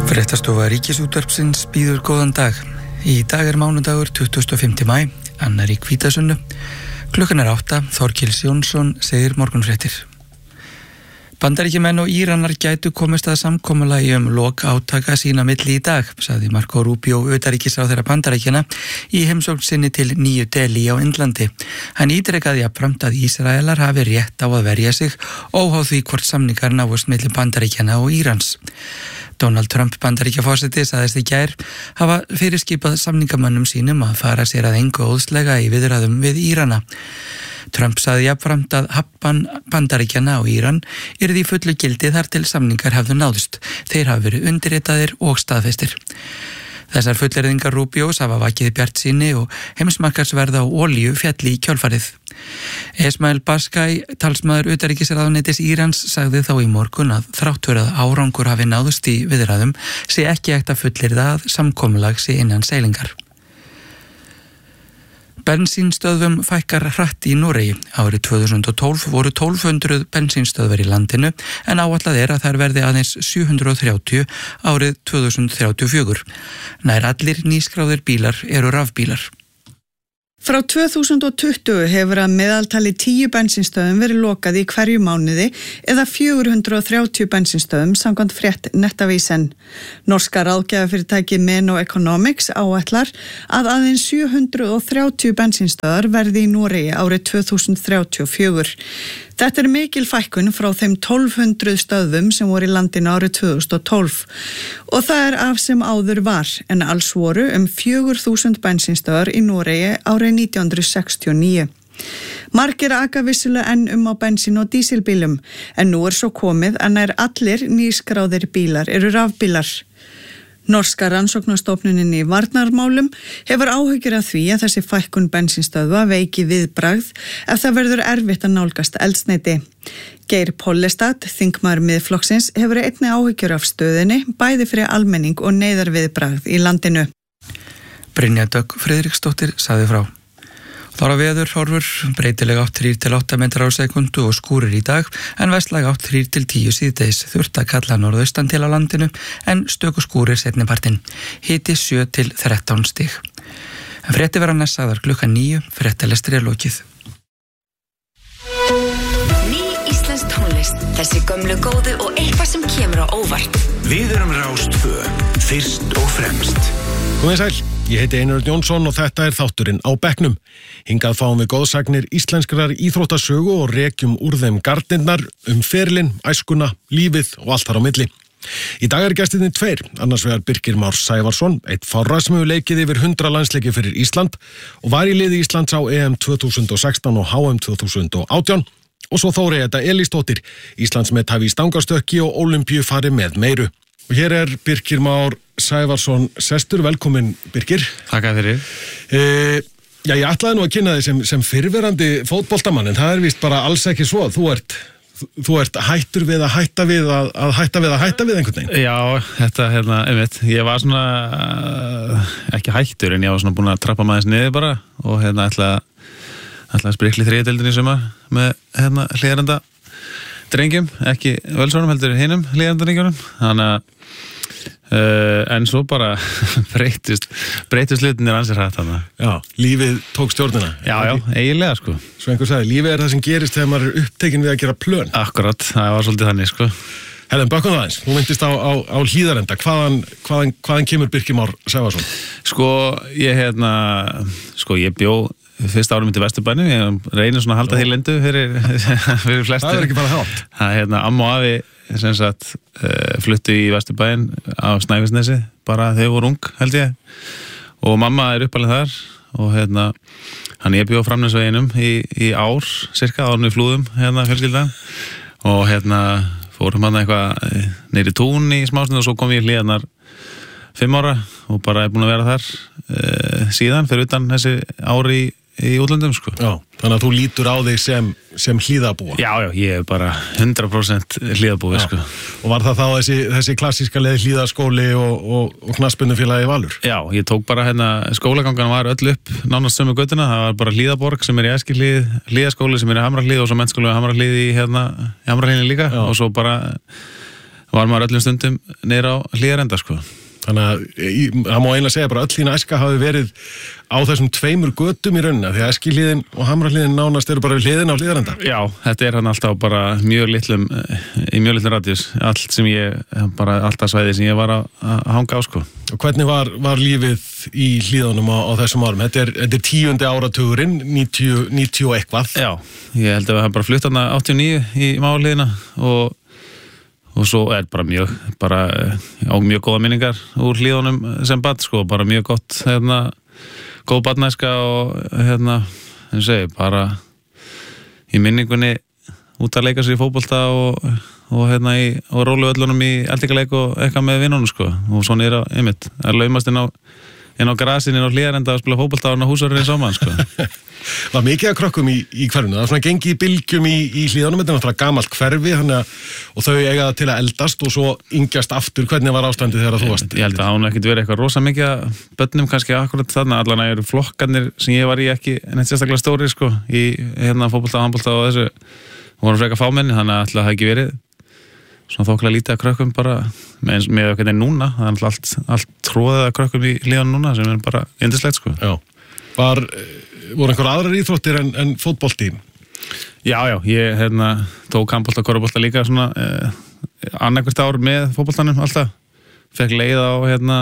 Fréttastofa Ríkisútvarpsins býður góðan dag. Í dag mánudagur 25. maí, annar í Hvítasunnu. Klukkan 8, Þorkils Jónsson segir morgunfréttir. Bandaríkjamenn og Íranar gætu komist að samkomulagi lok átaka sína milli í dag, sagði Marco Rubio utanríkisráðherra Bandaríkjanna í heimsókn sinni til Nýju Delí á Indlandi. Hann ítrekkaði jafnframt að Ísraelar hafi rétt á að verja sig óháð því hvort samningar náist milli Bandaríkjanna og Írans. Donald Trump Bandaríkjaforseti sagðist í gær hafa fyrirskipað samningamönnum sínum að fara sér að engu óðslega í viðræðum við Írana. Trump sagði jafnframt að hafn Bandaríkjanna og Íran yrði í fullu gildi þar til samningar hefðu náðust. Þeir hafi verið undirritaðir og staðfestir. Þessar fullyrðingar Rubios hafa vakið bjartsýni og heimsmarkaðsverð á olíu fjalli í kjölfarið. Esmail Baskai, talsmaður utanríkisráðuneytis Írans, sagði þá í morgun að þrátt fyrir að árangur hafi náðust í viðræðum sé ekki hægt að fullyrða að samkomulag sé innan seilingar. Bensínstöðvum fækkar hratt í Noregi. Árið 2012 voru 1200 bensínstöðvar í landinu en áætlað að þær verði aðeins 730 árið 2034. Nær allir nýskráðir bílar eru rafbílar. Frá 2020 hefur að meðaltali 10 bensínstöðum verið lokað í hverju mánuði eða 430 bensínstöðum samkvæmt frétt Nettavísen. Norska ráðgjafafyrirtæki Meno Economics áætlar að aðeins 730 bensínstöðar verði í Noregi árið 2034. Þetta er mikil fækkun frá þeim 1200 stöðvum sem voru í landinu árið 2012 og það er af sem áður var en alls voru 4000 bensínstöðar í Noregi árið 1969. Margir aka vissulega enn á bensín- og dísilbílum en nú er svo komið að nær allir nýskráðir bílar eru rafbílar. Norska rannsóknarstofnunin í varnarmálum hefur áhyggjur af því að þessi fækkun bensínstöðva veiki viðbragð ef það verður erfitt að nálgast eldsneyti. Geir Pollestad, þingmaður Miðflokksins, hefur einnig áhyggjur af stöðinni, bæði fyrir almenning og neyðarviðbragð í landinu. Brynja Dögg Friðriksdóttir sagði frá. Þar á veður horfur breytileg átt 3-8 metrar á sekundu og skúrir í dag en vestlæg átt 3-10 síðdegis. Þurft að kalla norðaustan til á landinu en stöku skúrir seinnipartinn. Hiti 7-13 stig. En frétti verða næst sagðar klukkan 9, fréttalestri lokið. Ný íslensk tónlist, þessi gömlu góðu og eitthvað sem kemur á óvart. Við erum Rás 2, fyrst og fremst. Komið sæl, ég heiti Einar Jónsson og þetta er þátturinn á bekknum. Hingað fáum við góðsagnir íslenskrar íþróttasögu og rekjum úr þeim gardinnar ferilinn, æskuna, lífið og allt þar á milli. Í dag gestirnir tveir, annars vegar Birkir Már Sævarsson, eitt fárra sem hefur leikið yfir 100 landsleiki fyrir Ísland og var í liði Íslands á EM 2016 og HM 2018 og svo Þórey Edda Elísdóttir, Íslandsmethæfi í stangarstökki og Ólympíu fari með meiru. Og hér er Birkir Már Sævarsson sestur, velkomin Birkir. Takk fyrir. Ég ætlaði nú að kynna þig sem fyrrverandi fótboltamann en það víst bara alls ekki svo. Þú ert hættur við að hætta við að hætta við einhvern veginn. Já, þetta einmitt. Ég var svona ekki hættur en ég var svona búin að trappa maður niður bara og ætla að sprikla í 3. deildinni í sumar með hlýðarenda drengjum, ekki völsónum heldur hinum hlýðarenda drengjunum. Þannig að en svo bara breytist hlutinir ansið hrætt þarna. Já, lífið tók stjórnina. Já, eiginlega sko. Svo einhver sagði, lífið er það sem gerist þegar maður er upptekinn við að gera plön. Akkurat, það var svolítið þannig sko. Helen, bökkum það eins, þú myndist á hlýðarenda. Hvaðan kemur Birkir Már Sævarsson? Sko, ég bjó fyrsta árum til Vesturbænum, ég reynir svona að halda því lendu fyrir flestir. Það ekki bara hátt. Það amma og afi sem sagt fluttu í Vesturbæn á Snæfellsnesi, bara þau voru ung held ég og mamma er uppalinn þar og hann ég bjó Framnesveginum í ár cirka, árunni flúðum fjölskyldan og fórum hann eitthvað niður í tún í smásnið og svo kom ég hlýðarnar 5 ára og bara er búin að vera þar síðan fyrir utan þessi ári í útlöndum sko. Já, þannig að þú lítur á þig sem hlýðabúa. Já, ég er bara 100% hlýðabúi sko. Og var það þá þessi klassíska leið hlýðaskóli og knattspyrnufélagi Valur? Já, ég tók bara skólagangan var öll upp nánast sömu göttuna, það var bara Hlíðaborg sem er í Eskilhlíð, Hlíðaskóli sem er í Hamrahlíð og svo mennskóli Hamrahlíð í Hamrahlíðinni líka. Já. Og svo bara var maður öllum stundum niður á Hlíðarenda sko. Þannig að það má eiginlega segja bara öll þín æska hafi verið á þessum 2 götum í raunina, því að Eskihliðin og Hamrahlíðin nánast eru bara við hliðina á Hlíðarenda. Já, þetta er hann alltaf bara í mjög litlum radíus, allt sem alltaf svæði sem ég var að hanga á sko. Og hvernig var lífið í Hlíðunum á þessum árum? Þetta er 10. áratugurinn, 90 og eitthvað. Já, ég held að við hafum bara flutt hana 89 í Máliðina og svo er bara mjög góða minningar úr Hlíðunum sem barn sko, bara mjög gott góð barnæska og bara í minningunni út að leika sér í fótbolta og róluöllunum í eldingaleik og eitthvað með vinnunum sko, og svo niður að laumast inn á grasin inn á Hlíðarenda og spila fótbolta á húsarinn saman sko. Var mikið að krökkum í hverfinu, það var svona gengi í bylgjum í Hlíðunum, þetta er náttúrulega gamalt hverfi og þau eiga það til að eldast og svo yngjast aftur. Hvernig var ástandið þegar þú varst? Ég held að hún ekkert verið eitthvað rosa mikið að börnum kannski akkurat þarna, allan að eru flokkarnir sem ég var í ekki neitt sérstaklega stóri sko, í fótbolta og handbolta og þessu voru frekar fámenni, þannig að alltaf það ekki verið svona þókla lítið að krökkum bara með okkur en núna, það er allt tróðið að krökkum í Hlíðunum núna sem er bara yndislegt sko. Já. Voru einhver aðrar íþróttir en fótbolti? Já, ég tók handbolta og korfbolta líka svona annarkvært ár með fótboltanum alltaf, fekk leið á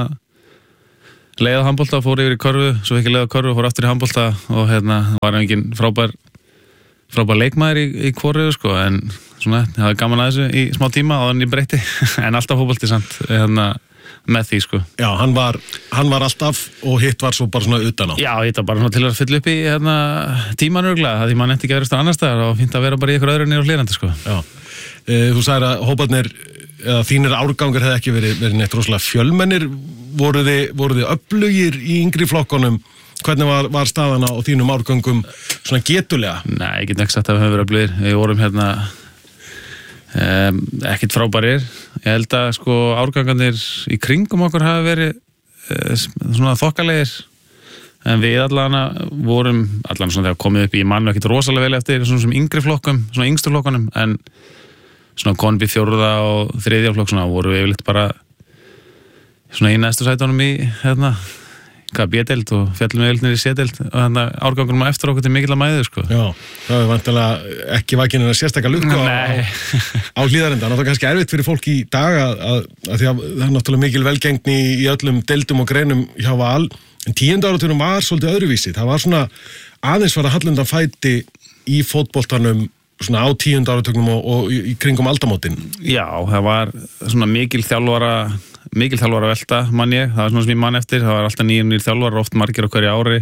handbolta og fór yfir í korfu, svo fekk ég leið á korfu og fór aftur í handbolta og var engin frábær leikmaður í korfu sko, en svona, ég hafði gaman að þessu í smá tíma og þannig breytti, en alltaf fótbolti samt með því sko. Já, hann var alltaf og hitt var svo bara svona utan á. Já, hitt var bara svona til að fylla upp í tíman örgulega, því maður nefndi ekki að vera annars staðar og fínt að vera bara í eitthvað öðru niður á Hlíðarenda sko. Já, þú sagðir að hóparnir eða þínir árgangar hefði ekki verið neitt rosalega fjölmennir, voru þið öflugir í yngri flokkunum? Hvernig var staðan á þínum árgangum svona getulega? Nei, ég get ekki sagt að við höfum verið öflugir, við vorum ekkert frábærir. Ég held að sko árgangarnir í kringum okkur hafi verið svona þokkalegir, en við allan svona þegar komið upp í mann ekkert rosalega vel eftir svona sem yngri flokkum, svona yngstu flokkunum, en svona konbi 4. og 3. flokk svona voru við yfirleitt bara svona í næstu sætunum í B-deild og fjallum við í C-deild og árgangurum á eftir okkur til mikilla mæðu sko. Já, það er vantilega ekki vakinn en sérstaklega lukku á Hlíðarenda. Það er kannski erfitt fyrir fólk í dag að því að það er náttúrulega mikil velgengni í öllum deildum og greinum hjá Val, en 10. áratugnum var svolítið öðruvísi. Það var svona aðeins var að hallundan fæti í fótboltanum svona á 10. áratugnum og í kringum aldamótin. Já, það var svona mikil þjálfara velta, mann ég, það var svona sem ég mann eftir, það var alltaf nýjum þjálfara, oft margir á hverju ári.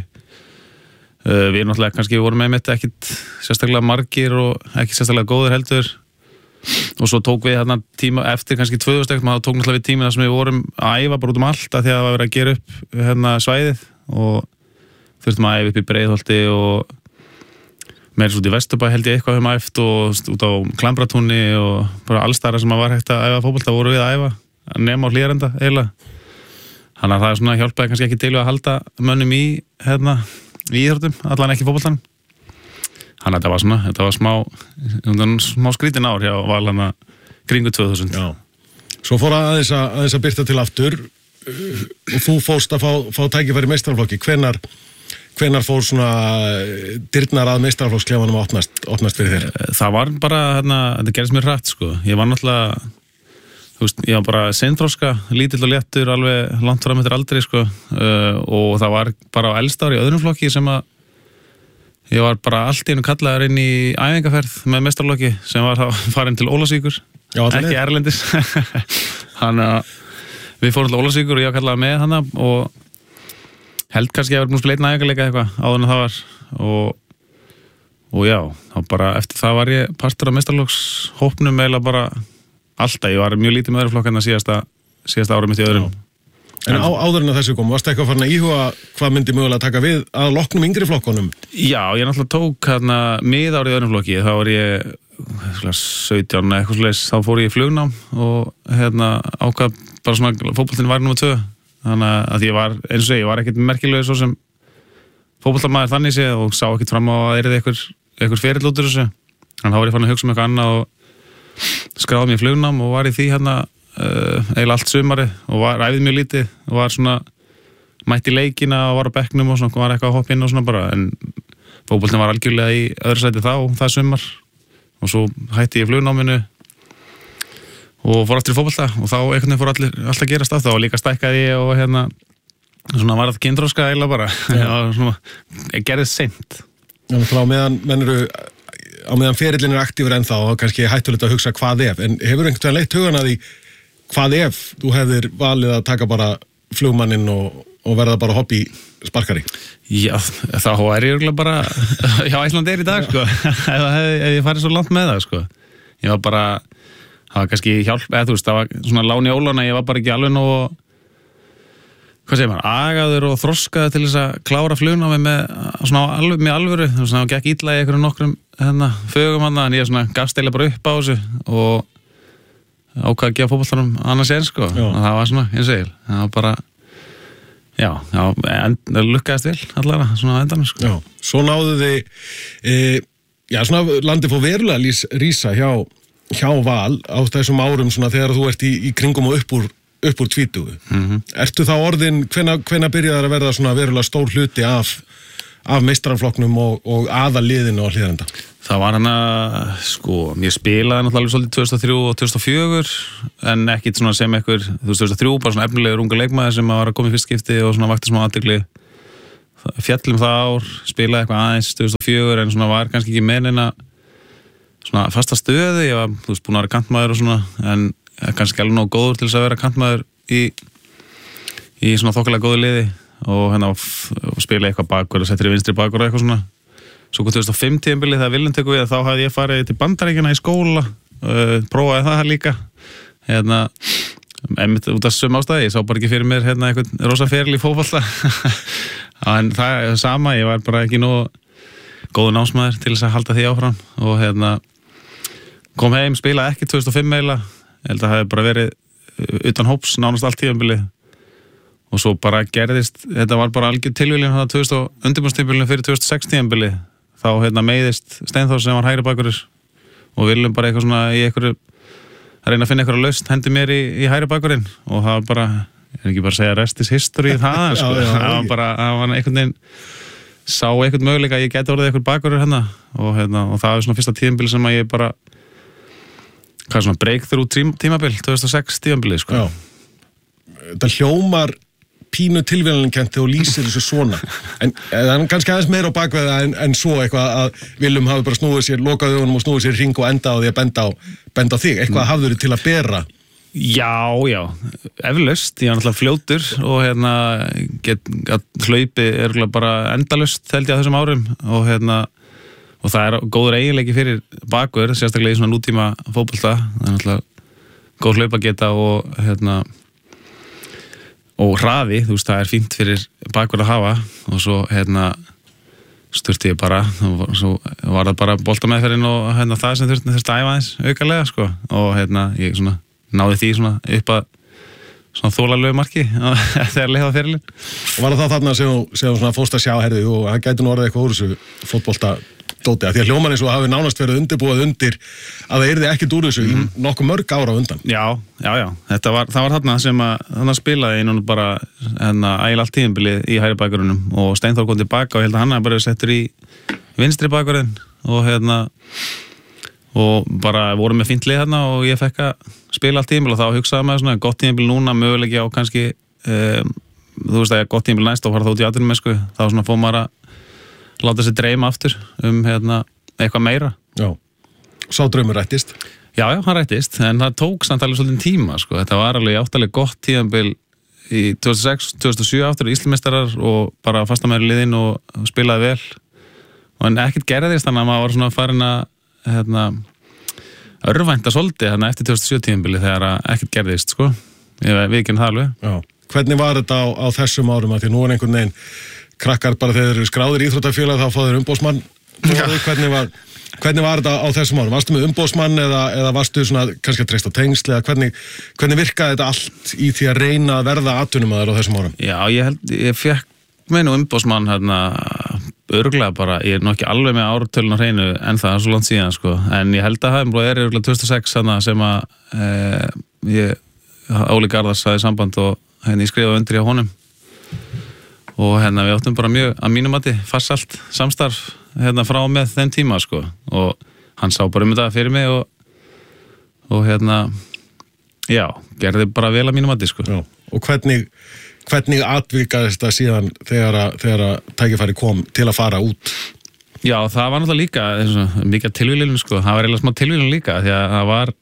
Við náttúrulega kannski vorum með mitt ekkit sérstaklega margir og ekki sérstaklega góður heldur, og svo tók við tíma eftir kannski 2000 maður tók náttúrulega við tímina sem við vorum að æfa bara út allt að því að það var verið að gera upp svæðið og þurftum að æfa upp í Breiðholti og meira svo út í Vesturbæ held ég eitthvað höfum æft og út á Klambratúni og bara allstæðar sem að var hægt að æfa fótbolta voru við að æfa nema á Hlíðarenda eiginlega. Þannig að það svona hjálpaði kannski ekki til að halda mönnum í íþróttum, allan ekki fótboltanum. Þannig að þetta var smá skrítin ár hjá Val kringu 2000. Já. Svo fór aðeins að byrta til aftur og þú fórst að fá tækifæri í meistaraflokki. Hvenær fór svona dyrnar að meistaraflokksklefanum að opnast fyrir þér? Það var bara, þetta gerðist mér hratt sko. Ég var náttúrulega ég var bara seinþroska, lítill og léttur alveg langt fram eftir aldri sko, og það var bara á elsta ári í öðrum flokki sem að ég var bara allt í einu kallaður inn í æfingaferð með meistaraflokki sem var þá farin til Ólafsvíkur, ekki erlendis. Þannig að við fórum til Ólafsvíkur og ég var kallaður með hana og held kannski að ég var búin að spila einn æfingarleika eitthvað áður en það var og já, þá bara eftir það var ég partur af meistaraflokkshópnum eiginlega bara alltaf, ég var mjög lítið með öðrum flokk en það síðasta ára mitt í öðrum. En áður en að þessu kom, varstu eitthvað farin að íhuga hvað myndi mögulega taka við að loknum yngri flokkunum? Já, ég náttúrulega tók mið árið í öðrum flokki, þá var ég 17 eitthvað slags, þá fór ég í flugnám og ákvað bara svona fótboltinn var nummer 2, þannig að ég var, eins og ég var ekkert merkilegur svo sem fótboltamaður þannig séð og sá ekkert fram á að yrði eitthvað ferill út úr þessu, þannig þá var ég farin að hugsa um eitthvað annað og skráði mér í flugnám og var í því eiginlega allt sumarið og æfði mjög lítið og var svona mætti leikina og var á bekknum og svona var eitthvað að hoppa inn og svona bara en fótboltinn var algjörlega í öðru sæti það sumar og svo hætti ég flugnáminu og fór aftur í fótbolta og þá einhvern veginn fór alltaf gerast aftur og líka stækkaði ég og svona var það kynþroska eiginlega bara svona, gerðist seint. Já, á meðan ferillin aktífur ennþá og kannski hættulegt að hugsa hvað ef, en hefur einhvern veginn leitt hugan að því hvað ef þú hefðir valið að taka bara flugmanninn og verða bara hobby sparkari? Já, þá ég örugglega bara hjá Icelandair í dag, sko ef ég farið svo langt með það, sko ég var bara, það var kannski hjálp eða þú veist, það var svona lán í ólana ég var bara ekki alveg nóg hvað segir maður, agaður og þroskaður til þess að klára flugnámi með alvöru, svona gekk illa í einhverjum nokkrum fögum en ég svona gafst eiginlega bara upp á þessu og ákvað að gefa fótboltanum annars sko, og það var svona, ég segil það var bara það lukkaðist vel allara, svona á endanum sko. Já, svo náðu þið svona landið fór verulega rísa hjá Val á þessum árum svona þegar þú ert í kringum og upp úr 20. Ertu þá orðin, hvenær byrjaði að verða svona verulega stór hluti af meistaraflokknum og aðaliðinu á Hlíðarenda? Það var sko, ég spilaði náttúrulega svolítið 2003 og 2004 en ekkit svona sem einhver 2003, bara svona efnilegur unga leikmaður sem var að koma í fyrst skipti og svona vakti smá athygli fjallum það ár, spilaði eitthvað aðeins 2004 en svona var kannski ekki með neina svona fasta stöðu, ég var búin að vera kantmaður og svona en kannski alveg nóg góður til þess að vera kantmaður í svona þokkalega góðu liði og spila eitthvað bakur og settir í vinstri bakur og eitthvað svona svo 2005 tímabili þegar Willum tekur við þá hafði ég farið til Bandaríkjanna í skóla prófaði það líka einmitt út af sömu ástæði ég sá bara ekki fyrir mér eitthvað rosa feril í fótbolta en það er sama, ég var bara ekki nóg góður námsmaður til þess að halda því áfram og kom heim, spilaði ekki 2005 eiginlega ég held að það hefði bara verið utan hóps nánast allt tímabili og svo bara gerðist, þetta var bara algjör tilviljun undirbúrstímabilinu fyrir 2006 tímabili þá meiðist Steinþór sem var hægri bakurur og Willum bara eitthvað svona í einhverju að reyna að finna einhverja lausn hendi mér í hægri bakurinn og það var bara, ég ekki bara að segja rest is history það sko, það var bara það var einhvern veginn, sá einhvern möguleika að ég geti orðið einhver bakurur og það var svona fyrsta tímabili sem að ég bara hvað svona breakthrough tímabil 2006 tímabili sko. Þetta hljómar pínu tilvíðankennt og lýsir þessu svona en það er kannski aðeins meira á bakveða en svo eitthvað að Willum hafi bara snúið sér lokað augunum og snúið sér hring og enda á því að benda á þig, eitthvað hafður til að bera? Já, eflaust ég var náttúrulega fljótur og hlaupi er bara endalaust held ég á þessum árum og það er góður eiginleiki fyrir bakverð, sérstaklega í svona nútíma fótbolta, það er náttúrulega góð hlaupageta og hraði, þú veist, það er fínt fyrir bakverð að hafa og svo sturti ég bara og svo var það bara boltameðferðin og það sem þurfti að æfa aðeins aukalega sko og ég svona náði því svona upp að svona þólalegu marki þegar leiða ferilinn. Og var það þarna sem svona fórst að sjá herði og það gæti nú orðið eitthvað úr þessu fótbolta dóti, að því að hljóman eins og hafi nánast verið undirbúið undir að það yrði ekkert úr þessu í nokkuð mörg ára undan. Já, það var þarna sem að spilaði einhvern bara ægilega allt tíðinbilið í hægri bakgrunum og Steinþór kom tilbaka og held að hann hafði bara settur í vinstri bakgrun og bara voru með fínt lið hérna og ég fekk að spila allt tíðinbil og þá hugsaði maður svona gott tíðinbil núna, möguleiki á kannski þú veist að gott tíðinbil næst og fara þá út í atvinnumennsku, þá svona fór maður að láta sér dreyma aftur eitthvað meira. Já, sá draumur rættist? Já, hann rættist, en það tók samt alveg svolítið tíma, sko. Þetta var alveg áttalega gott tíðanbil í 2006, 2007 aftur íslumeistarar og bara fastamæri liðinn og spilaði vel. En ekkert gerðist, þannig að maður var svona farin að örvænta svolítið eftir 2007 tíðanbili þegar ekkert gerðist, sko. Við ekki það alveg. Já. Hvernig var þetta á þessum árum að því nú er einhvern veginn krakkar bara þegar þeir eru skráðir í íþróttafélag þá fá þeir umboðsmann. Hvernig var þetta á þessum árum? Varstu með umboðsmann eða varstu svona kannski að treysta á tengsl eða hvernig virkaði þetta allt í því að reyna að verða atvinnumaður á þessum árum? Já, ég fekk með nú umboðsmann örugglega bara, ég er nú ekki alveg með áratölun á hreinu en það er svo langt síðan sko, en ég held að það er örugglega 2006 sem að ég Óli Garðars sagði samband og ég skrifaði undir hjá honum og við áttum bara mjög að mínum mati farsælt samstarf frá með þeim tíma sko og hann sá bara þetta fyrir mig og já, gerði bara vel að mínum mati sko. Já, og hvernig atvikaðist það síðan þegar tækifæri kom til að fara út? Já, það var náttúrulega líka mikið tilvílun sko, það var eiginlega smá tilvílun líka því að það var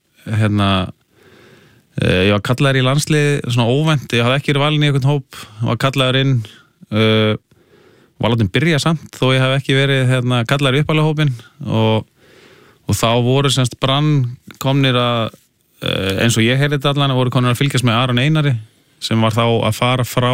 ég var kallaður í landslið svona óvænt, ég hafði ekki verið valinn í einhvern hóp, var kallaður inn var látinn byrja samt þó ég hef ekki verið kallaður í uppalega hópin og þá voru semst Brann komnir að eins og ég heyrði þetta allan voru komnir að fylgjast með Aron Einari sem var þá að fara frá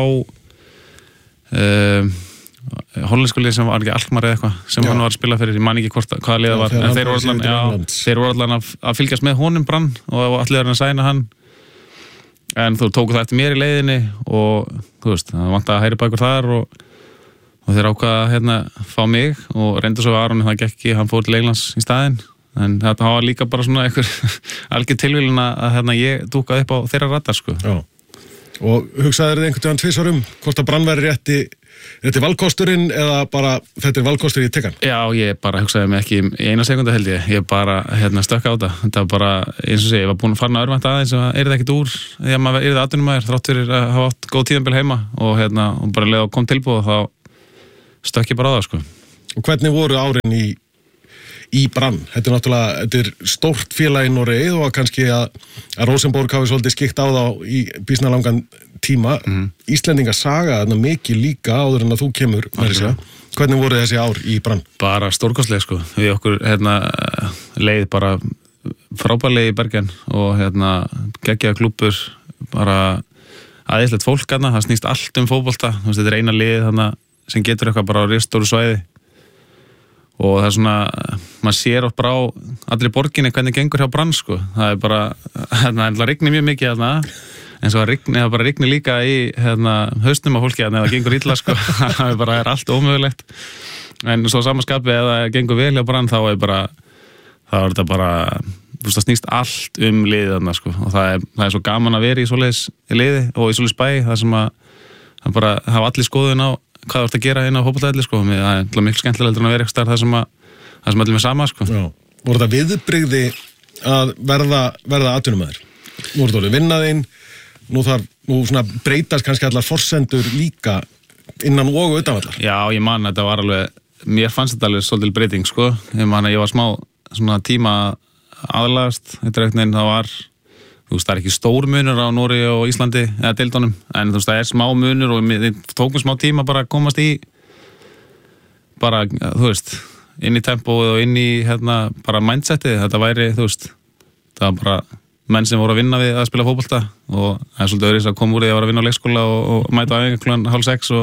hollenskulið sem var ekki Alkmaar eða eitthvað sem hann var að spila fyrir, ég man ekki hvaða liða var en þeir voru allan að fylgjast með honum Brann og allir að sæna hann en þú tóku það eftir mér í leiðinni og þú veist, það vantaði að hægri bækur þar og þeir ákvaða fá mig og reyndu svo við Aron en það gekk ekki, hann fór til Englands í staðinn en þetta var líka bara svona einhver algjör tilvílun að ég dúkaði upp á þeirra radar sko. Já, og hugsaðir þið einhvern veginn 2 árum hvort að Brann væri rétti valkosturinn eða bara þetta valkostur í tekan? Já, ég bara hugsaði mig ekki í eina sekúndu held ég bara stökk á þetta var bara, eins og sé, ég var búin að fara örvænt aðeins og það ekkert úr því að maður það atvinnumæður þrátt fyrir að hafa átt góð tíðanbíl heima og bara leið og kom tilbúð og þá stökk ég bara á það sko. Og hvernig voru árin í Brann? Þetta náttúrulega stórt félag í Noregi og kannski að Rosenborg hafi svolítið skikt á þá í býsna langan tíma. Íslendinga saga þarna mikið líka áður en að þú kemur. Hvernig voru þessi ár í Brann? Bara stórkostlega sko. Við okkur leið bara frábærlega í Bergen og geggjaða klúbbur, bara aðeinslegt fólk það snýst allt fótbolta. Þetta eina lið sem getur eitthvað bara á ristóru svæði og það svona, maður sér oft bara á allir borginni hvernig gengur hjá Brann sko. Það bara, það rignir mjög mikið en svo það bara rignir líka í hausnum á fólki það gengur illa sko. Það bara allt ómögulegt en svo samanskapi ef það gengur vel hjá Brann þá þetta bara það snýst allt liðið sko. Og það er svo gaman að vera í svoleiðis liði og í svoleiðis bæ það sem að bara hafa allir skoðun á hvað þú ert að gera inn á fótboltavelli sko. Það er miklu skemmtilega en að vera eitthvað starf það sem allir með sama sko. Já. Voru það viðbrigði að verða atvinnumæður? Nú voru það vinnaðinn, nú svona breytast kannski allar forsendur líka innan og utanvallar. Já, ég man þetta var alveg, mér fannst þetta alveg svolítil breyting sko. Ég man að ég var smá svona tíma aðlagast, það var það er ekki stór munur á Noregi og Íslandi eða deildunum, en það er smá munur og við tókum smá tíma bara að komast í bara, inn í tempóið og inn í bara mindsetið, þetta væri það var bara menn sem voru að vinna við að spila fótbolta og það er svolítið öðruvísi að koma úr því að vera að vinna á leikskóla og mæta á einhvern 5:30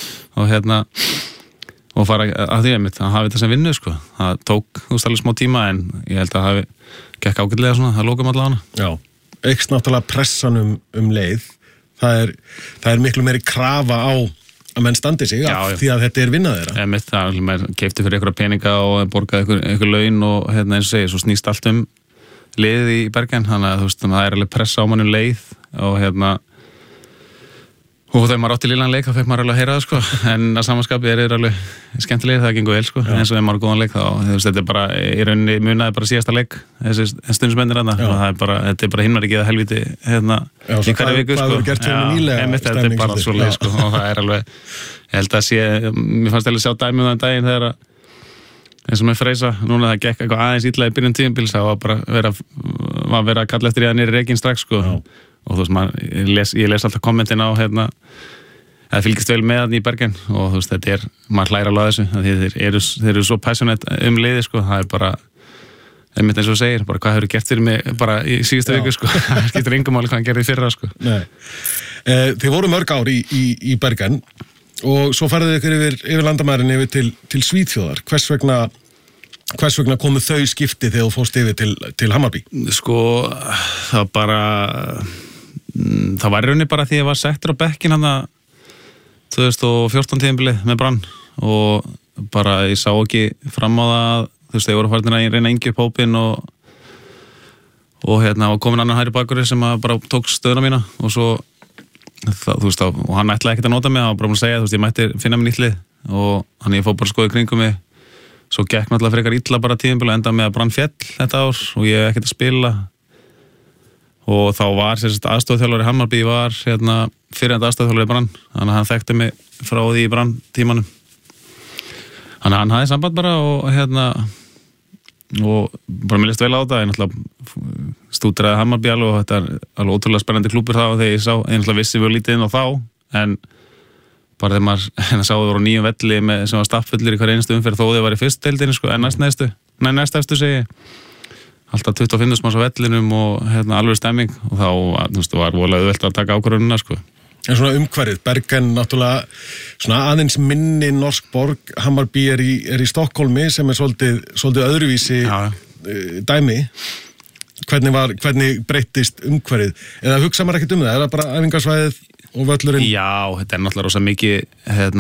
og fara að því að hafa þetta sem vinnu sko. Það tók alveg smá tíma en ég held að það hafi gekk ágætlega svona, það lókum allavega hana. Já. Eykst náttúrulega pressan leið það er miklu meiri krafa á að menn standi sig því að þetta vinna þeirra. Það keipti fyrir einhverja peninga og borgaði einhver laun og eins og segir, svo snýst allt liðið í Bergen, þannig að það er alveg pressa á mann leið og og þegar maður átti lílan leik þá fekk maður alveg að heyra það sko, en að samanskapi alveg skemmtilegir, það gengur vel sko, eins og þegar maður er góðan leik þá, þetta er bara í rauninni munaði bara síðasta leik, þessi stundismennir þetta er bara himnar ekki að helviti í hverju viku sko. Þetta er bara svo leið sko, og það er alveg, ég held að mér fannst alveg sjá dæmi þann daginn þegar eins og með Freysa, núna það gekk eitthvað aðeins illa í byrjun tímabils, það var bara verið að kalla eftir því að niður rekinn strax sko. Og þú veist, ég les alltaf kommentin á það fylgist vel með hann í Bergen og þú veist, þetta maður hlæra alveg að þessu þeir eru svo passionate liði sko, það er bara einmitt eins og segir, bara hvað hefur gert fyrir mig bara í síðustu viku sko, það skiptir engum máli hvað hann gerði fyrra sko. Þið voru mörg ár í Bergen og svo farið ykkur yfir landamærin yfir til Svíþjóðar, hvers vegna komu þau skipti þegar þú fórst yfir til Hammarby? Sko, það var í rauninni bara því að ég var settur á bekkinn 2014 tímabilið með Brann og bara ég sá ekki fram á það, þeir voru farin að reyna að yngja upp hópinn og og var komin annar hægri bakvörður sem bara tók stöðuna mína og svo þú veist og hann ætlaði ekkert að nota mig, hann var bara búin að segja þú veist, ég mætti finna mér nýtt lið og hann ég fór bara að skoða í kringum mig, svo gekk náttúrulega frekar illa bara tímabil og endaði með að Brann féll þetta ár og ég ekkert að spila og þá var aðstofþjálfari Hammarby var fyrirhandi aðstofþjálfari Brann, þannig að hann þekkti mig frá því í Brann tímanum, þannig að hann hafði samband bara og bara mér list vel á þetta, ég náttúrulega stúderaði Hammarby alveg og þetta alveg ótrúlega spennandi klúbbur þá þegar ég náttúrulega vissi við lítið inn á þá, en bara þegar maður sá þau voru á nýjum velli sem var stappfullir í hver einustu umferð þó þau var í fyrstu deildinni sko, en næstefstu segi alltaf 25 manns á vellinum og alveg stemming og þá var voðalega auðvelt að taka ákvörðunina sko. En svona umhverfið, Bergen náttúrulega svona aðeins minni norsk borg, Hammarby í Stokkólmi sem svolítið öðruvísi dæmi. Hvernig breyttist umhverfið? Eða hugsa maður ekkert það? Er það bara æfingarsvæðið og völlurinn? Já, þetta náttúrulega rosa mikið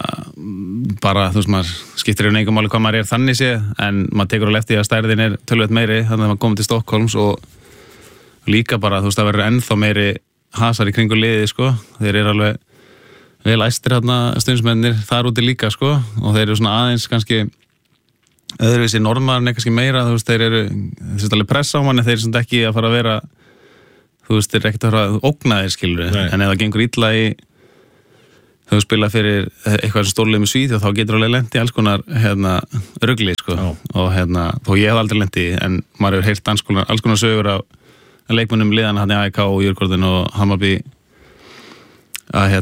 bara, þú veist maður skiptir engum máli hvað maður þannig sé, en maður tekur alveg eftir að stærðin töluvert meiri, þannig að maður komið til Stokkólms og líka bara, þú veist, það verður ennþá meiri hasar í kringu liði, sko. Þeir eru alveg vel æstir stundsmennir þar úti líka, sko, og þeir eru svona aðeins kannski öðruvísi norðmaðurinn kannski meira, þú veist, þeir eru alveg pressa á manni, þeir eru svona ekki að fara að vera þú veist, þeir eru ekkert að fara að ógna þeir, skilur, en ef það gengur illa í þau spila fyrir eitthvað sem stórlega með Svíð og þá getur alveg lent í alls konar rugli, sko, og þó ég hef aldrei lent í, en maður hefur heyrt alls konar sögur af leikmönnum liðana hann í AEK og Djurgården og Hammarby að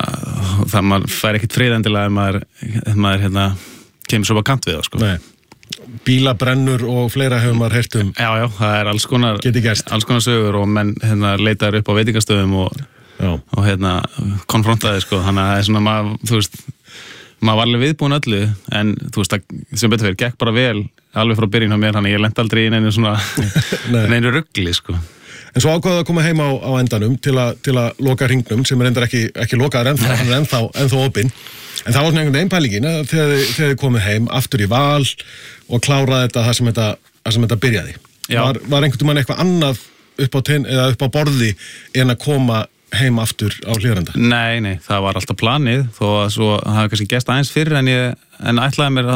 það maður fær ekkert friðendilega ef maður kemur svo á kant við það, sko. Nei. Bílabrennur og fleira hefur maður heyrt Já, það er alls konar sögur og menn leitaður upp á veitingastöðum og konfrontaði, sko, þannig að það er svona maður, þú veist, maður var alveg viðbúin öllu, en þú veist, sem betur fyrir, gekk bara vel alveg frá byrjun á mér, þannig að ég lenti aldrei í neinu svona neinu rugli, sko. En svo ákvaðu að koma heim á endanum til að loka hringnum sem reyndar ekki lokaður ennþá, hann ennþá opinn. En það var svona einhvern veginn pælingin þegar þið komið heim aftur í Val og kláraði þetta það sem þetta byrjaði. Var einhvern veginn eitthvað annað upp á borði en að koma heim aftur á Hlíðarenda? Nei, það var alltaf planið, þó að svo hafi kannski gest aðeins fyrr en ætlaði mér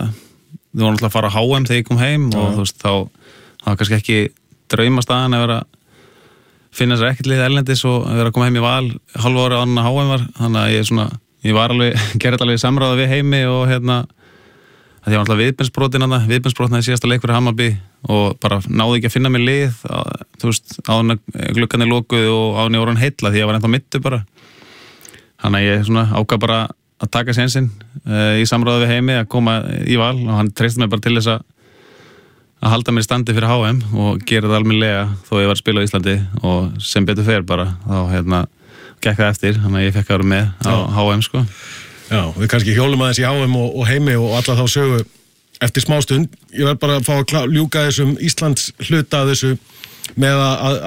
við vorum alltaf að fara á HM þegar ég kom heim og þú veist, þá var kannski ekki draumastaðan að vera finna sér ekkert lið erlendis og vera að koma heim í Val hálfa ára áður en HM var, þannig að ég var alveg, gerði alveg samráða við heimi og að ég var alltaf viðbensbrotin síðasta leik fyrir Hammarby og bara náði ekki að finna mér lið, þú veist, áður en gluggarnir lokuðu og áður en ég voru heilla því ég var ennþá mittu bara, þannig að ég ákvað bara að taka sénsinn í samráða við heimi að koma í Val og hann treysti mig bara til þess að halda mér í standi fyrir HM og gera það almennilega þó ég var að spila á Íslandi og sem betur fer bara þá gekk það eftir, þannig að ég fekk að vera með á HM, sko. Já, við kannski hjólum aðeins í HM og heimi og alla þá sögu eftir smástund. Ég verð bara að fá að ljúka þessum Íslands hluta þessu með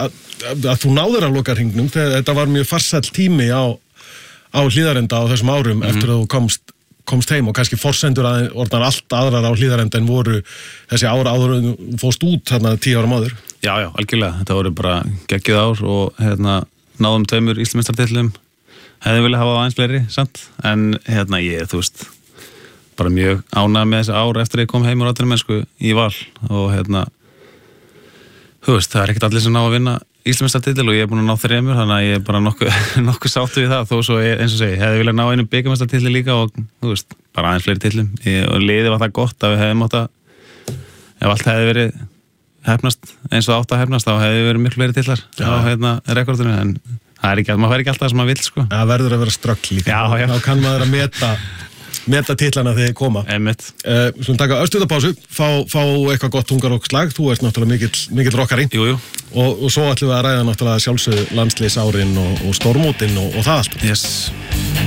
að þú náður að loka hringnum þegar þetta var mjög farsæll tími á Hlíðarenda á þessum árum eftir að þú komst heim og kannski forsendur orðnar allt aðrar á Hlíðarenda en voru þessi ára áður en þú fórst út 10 árum áður. Já, algjörlega. Þetta voru bara geggjuð ár og náðum 2 Íslandsmeistaratitlum. Hefði viljað hafa aðeins fleiri, samt. En ég, þú veist, bara mjög ánægð með þessi ár eftir að ég kom heim úr atvinnumennsku í Val og þú veist, það er ekkert allir sem ná að vinna Íslandsmeistaratitil og ég er búin að ná 3, þannig að ég er bara nokkuð sáttu við það, þó svo eins og segi, hefði viljað ná einu bikarmeistaratitil líka og þú veist, bara aðeins fleiri titlum og liðið var það gott að við hefðum átt að ef allt hefði verið hefnast eins og átt að hefnast þá hefði verið miklu fleiri titlar á rekordinu, en það er ekki, maður fær ekki alltaf það sem maður vill, sko. Það verður að vera ströggl líka. Já. Þá kann maður að meta titlana þegar þið koma. Einmitt. Svona taka örstuðapásu, fá eitthvað gott hungarokslag, þú ert náttúrulega mikill rockari. Jú. Og svo ætlum við að ræða náttúrulega sjálfsögðu landsliðsárin og stórmótin og það allt. Yes.